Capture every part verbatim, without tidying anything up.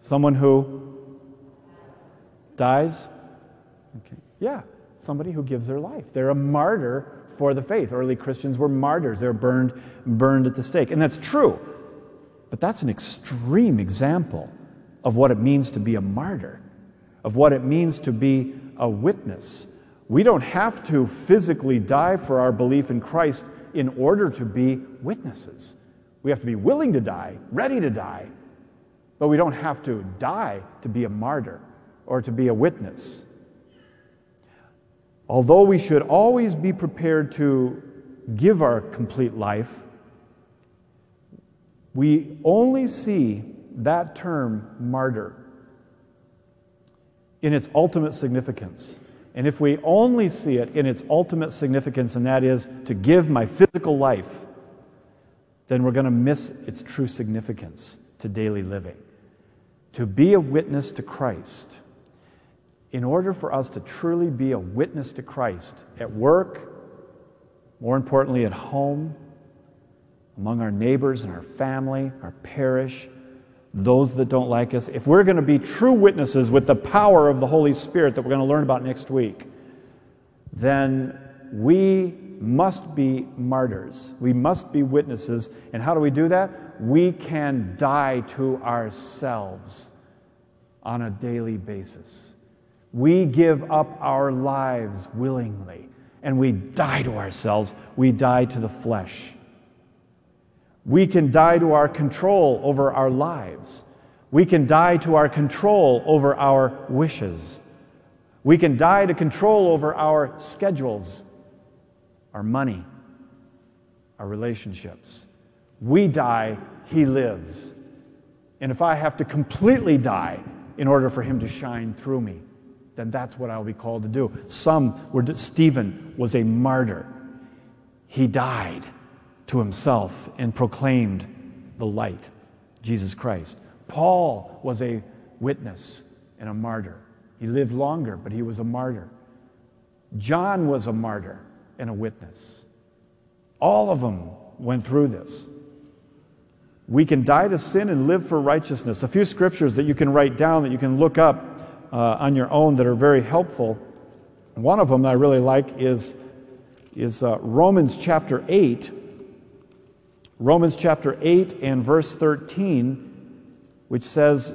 Someone who dies? Okay. Yeah, somebody who gives their life. They're a martyr for the faith. Early Christians were martyrs. They were burned, burned at the stake. And that's true. But that's an extreme example of what it means to be a martyr, of what it means to be a witness. We don't have to physically die for our belief in Christ in order to be witnesses. We have to be willing to die, ready to die, but we don't have to die to be a martyr or to be a witness. Although we should always be prepared to give our complete life, we only see that term martyr in its ultimate significance. And if we only see it in its ultimate significance, and that is to give my physical life, then we're going to miss its true significance to daily living. To be a witness to Christ, in order for us to truly be a witness to Christ at work, more importantly at home, among our neighbors and our family, our parish, those that don't like us, if we're going to be true witnesses with the power of the Holy Spirit that we're going to learn about next week, then we must be martyrs. We must be witnesses. And how do we do that? We can die to ourselves on a daily basis. We give up our lives willingly, and we die to ourselves. We die to the flesh. We can die to our control over our lives. We can die to our control over our wishes. We can die to control over our schedules, our money, our relationships. We die, He lives. And if I have to completely die in order for Him to shine through me, then that's what I'll be called to do. Some were, Stephen was a martyr. He died to himself and proclaimed the light, Jesus Christ. Paul was a witness and a martyr. He lived longer, but he was a martyr. John was a martyr and a witness. All of them went through this. We can die to sin and live for righteousness. A few scriptures that you can write down, that you can look up uh, on your own, that are very helpful. One of them that I really like is, is uh, Romans chapter eight. Romans chapter eight and verse thirteen, which says,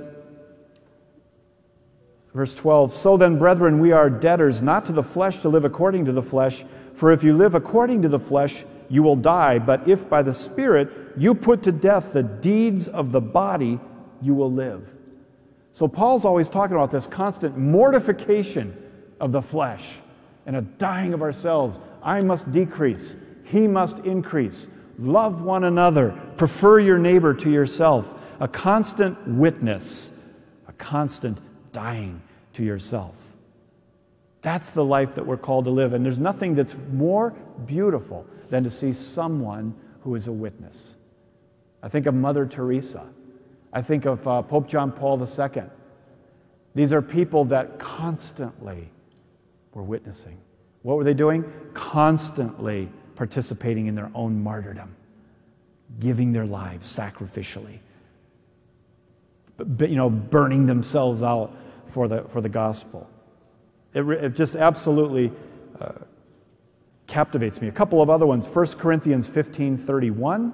verse twelve, "So then, brethren, we are debtors, not to the flesh, to live according to the flesh. For if you live according to the flesh, you will die. But if by the Spirit you put to death the deeds of the body, you will live." So Paul's always talking about this constant mortification of the flesh and a dying of ourselves. I must decrease. He must increase. Love one another. Prefer your neighbor to yourself. A constant witness. A constant dying to yourself. That's the life that we're called to live. And there's nothing that's more beautiful than to see someone who is a witness. I think of Mother Teresa. I think of uh, Pope John Paul the Second. These are people that constantly were witnessing. What were they doing? Constantly participating in their own martyrdom, giving their lives sacrificially, but, you know, burning themselves out for the for the gospel. It, it just absolutely uh, captivates me. A couple of other ones. First Corinthians fifteen thirty-one.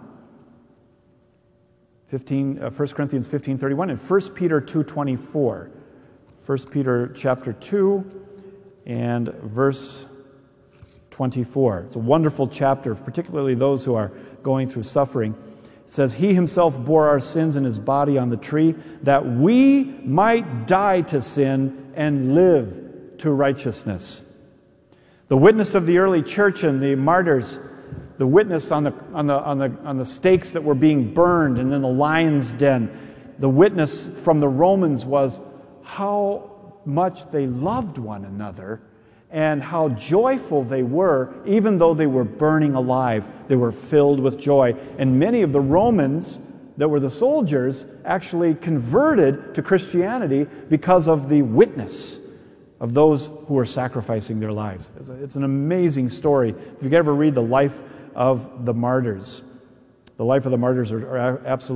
fifteen, uh, First Corinthians fifteen thirty-one, and First Peter two twenty-four. First Peter chapter two and verse twenty-four. It's a wonderful chapter, particularly those who are going through suffering. It says, "He himself bore our sins in his body on the tree, that we might die to sin and live to righteousness." The witness of the early church and the martyrs, the witness on the on the on the on the stakes that were being burned and in the lion's den, the witness from the Romans was how much they loved one another and how joyful they were. Even though they were burning alive, they were filled with joy. And many of the Romans that were the soldiers actually converted to Christianity because of the witness of those who were sacrificing their lives. It's, a, it's an amazing story. If you could ever read the life of the martyrs, the life of the martyrs are, are absolutely